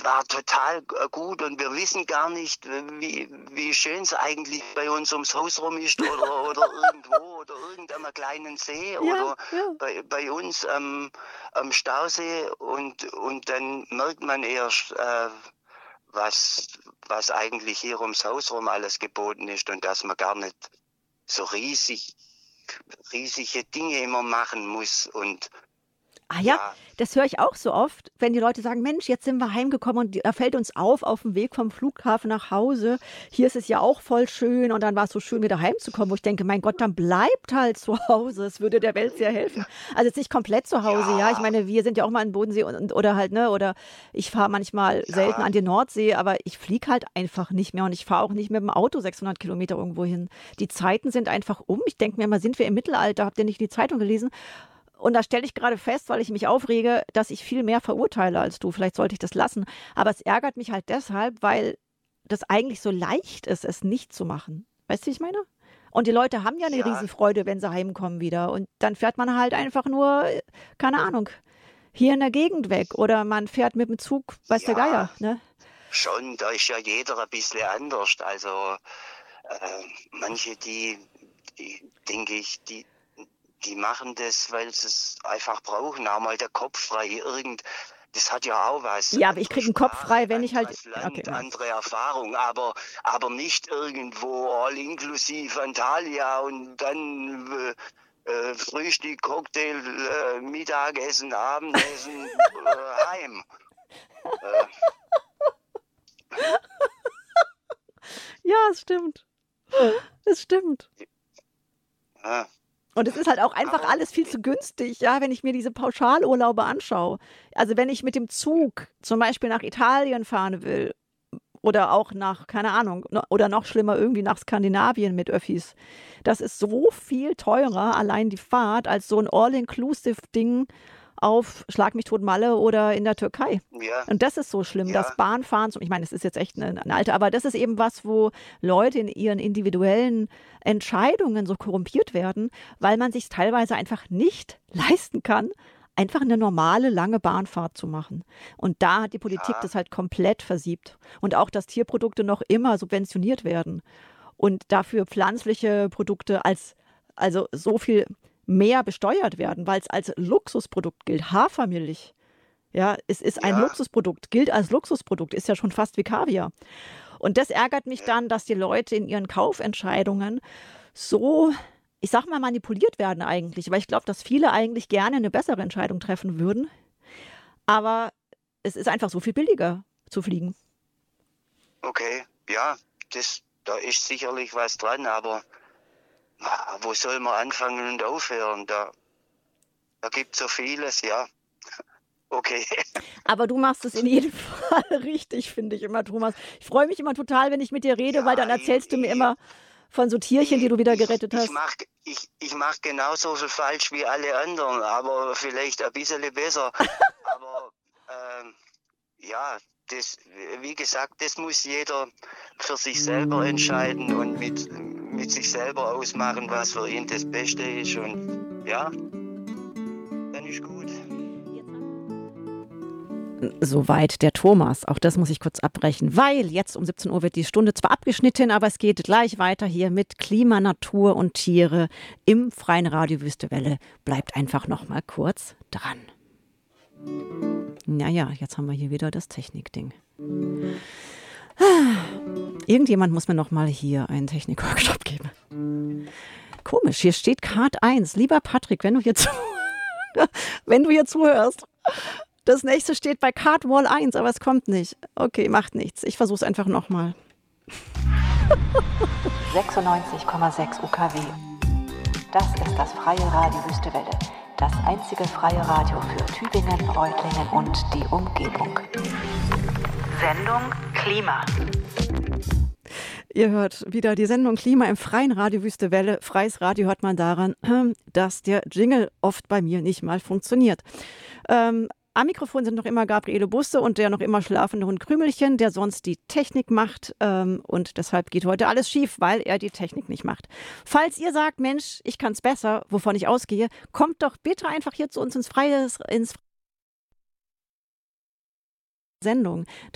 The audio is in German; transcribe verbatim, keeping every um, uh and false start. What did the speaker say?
war total äh, gut und wir wissen gar nicht, wie, wie schön es eigentlich bei uns ums Haus rum ist oder, oder irgendwo oder irgendeinem kleinen See Ja, oder ja. bei, bei uns am, am Stausee und, und dann merkt man erst, äh, was, was eigentlich hier ums Haus rum alles geboten ist und dass man gar nicht so riesig, riesige Dinge immer machen muss und Ah ja, ja, das höre ich auch so oft, wenn die Leute sagen: „Mensch, jetzt sind wir heimgekommen und da fällt uns auf, auf dem Weg vom Flughafen nach Hause, hier ist es ja auch voll schön und dann war es so schön, wieder heimzukommen", wo ich denke: „Mein Gott, dann bleibt halt zu Hause. Es würde der Welt sehr helfen." Also, jetzt nicht komplett zu Hause, ja. Ich ja, meine, wir sind ja auch mal in Bodensee und und oder halt, ne, oder ich fahre manchmal selten ja, an die Nordsee, aber ich fliege halt einfach nicht mehr und ich fahre auch nicht mit dem Auto sechshundert Kilometer irgendwo hin. Die Zeiten sind einfach um. Ich denke mir immer: „Sind wir im Mittelalter? Habt ihr nicht die Zeitung gelesen?" Und da stelle ich gerade fest, weil ich mich aufrege, dass ich viel mehr verurteile als du. Vielleicht sollte ich das lassen. Aber es ärgert mich halt deshalb, weil das eigentlich so leicht ist, es nicht zu machen. Weißt du, wie ich meine? Und die Leute haben ja eine ja, Riesenfreude, wenn sie heimkommen wieder. Und dann fährt man halt einfach nur, äh, keine Ahnung, hier in der Gegend weg. Oder man fährt mit dem Zug, weiß der ja, Geier, ne? schon, da ist ja jeder ein bisschen anders. Also äh, manche, die, die denke ich, die, die machen das, weil sie es einfach brauchen, auch mal der Kopf frei. Irgend, das hat ja auch was, Ja, aber ich andere kriege einen Kopf Sprache, frei, wenn ich halt. anderes Ja, okay, Land, ja. andere Erfahrung, aber, aber nicht irgendwo all inklusiv Antalya und dann äh, äh, Frühstück, Cocktail, äh, Mittagessen, Abendessen, äh, heim. Äh, Ja, es stimmt. Es stimmt. ja. Und es ist halt auch einfach Aber alles viel zu günstig, ja, wenn ich mir diese Pauschalurlaube anschaue. Also wenn ich mit dem Zug zum Beispiel nach Italien fahren will oder auch nach, keine Ahnung, no- oder noch schlimmer irgendwie nach Skandinavien mit Öffis, das ist so viel teurer, allein die Fahrt, als so ein All-Inclusive-Ding auf Schlag mich tot Malle oder in der Türkei. ja, Und das ist so schlimm, das ja, Bahnfahren, zum- ich meine, es ist jetzt echt eine, eine alte, aber das ist eben was, wo Leute in ihren individuellen Entscheidungen so korrumpiert werden, weil man sich teilweise einfach nicht leisten kann, einfach eine normale lange Bahnfahrt zu machen. Und da hat die Politik ja, das halt komplett versiebt. Und auch, dass Tierprodukte noch immer subventioniert werden und dafür pflanzliche Produkte als also so viel mehr besteuert werden, weil es als Luxusprodukt gilt. Hafermilch, ja, es ist ein ja, Luxusprodukt, gilt als Luxusprodukt, ist ja schon fast wie Kaviar. Und das ärgert mich ja, dann, dass die Leute in ihren Kaufentscheidungen so, ich sag mal, manipuliert werden eigentlich. Weil ich glaube, dass viele eigentlich gerne eine bessere Entscheidung treffen würden. Aber es ist einfach so viel billiger zu fliegen. okay, ja, das, da ist sicherlich was dran, aber ah, wo soll man anfangen und aufhören? Da, da gibt es so vieles, ja, okay, Aber du machst es in jedem Fall richtig, finde ich immer, Thomas. Ich freue mich immer total, wenn ich mit dir rede, weil dann ja, ich, erzählst du mir ich, immer von so Tierchen, die ich, du wieder ich, gerettet ich hast. mach, ich, ich mach genauso viel falsch wie alle anderen, aber vielleicht ein bisschen besser. Aber ähm, ja, das, wie gesagt, das muss jeder für sich selber entscheiden und mit, mit sich selber ausmachen, was für ihn das Beste ist. Und ja, dann ist gut. Soweit der Thomas. Auch das muss ich kurz abbrechen, weil jetzt um siebzehn Uhr wird die Stunde zwar abgeschnitten, aber es geht gleich weiter hier mit Klima, Natur und Tiere im freien Radio Wüstewelle. Bleibt einfach noch mal kurz dran. Naja, jetzt haben wir hier wieder das Technikding. Irgendjemand muss mir noch mal hier einen Technik-Workshop geben. Komisch, hier steht Card eins. Lieber Patrick, wenn du hier, zu wenn du hier zuhörst. Das nächste steht bei Cardwall eins, aber es kommt nicht. Okay, macht nichts. Ich versuche es einfach nochmal. sechsundneunzig Komma sechs U K W. Das ist das freie Radio Wüstewelle. Das einzige freie Radio für Tübingen, Reutlingen und die Umgebung. Sendung Klima. Ihr hört wieder die Sendung Klima im freien Radio Wüstewelle. Freies Radio hört man daran, dass der Jingle oft bei mir nicht mal funktioniert. Ähm, Am Mikrofon sind noch immer Gabriele Busse und der noch immer schlafende Hund Krümelchen, der sonst die Technik macht. Ähm, und deshalb geht heute alles schief, weil er die Technik nicht macht. Falls ihr sagt, Mensch, ich kann es besser, wovon ich ausgehe, kommt doch bitte einfach hier zu uns ins freie, ins Sendung.